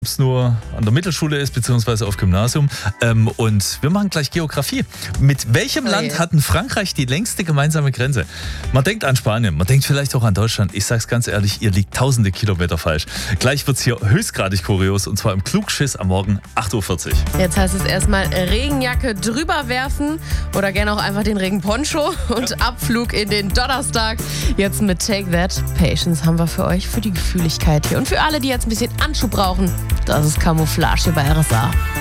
Ob es nur an der Mittelschule ist, beziehungsweise auf Gymnasium. Und wir machen gleich Geografie. Mit welchem Land hat denn Frankreich die längste gemeinsame Grenze? Man denkt an Spanien, man denkt vielleicht auch an Deutschland. Ich sag's ganz ehrlich, ihr liegt tausende Kilometer falsch. Gleich wird's hier höchstgradig kurios und zwar im Klugschiss am Morgen 8.40 Uhr. Jetzt heißt es erstmal Regenjacke drüber werfen oder gerne auch einfach den Regenponcho und Abflug in den Donnerstag. Jetzt mit Take That. Patience haben wir für euch, für die Gefühligkeit hier und für alle, die jetzt ein bisschen Anschub brauchen. Das ist Camouflage hier bei RSA.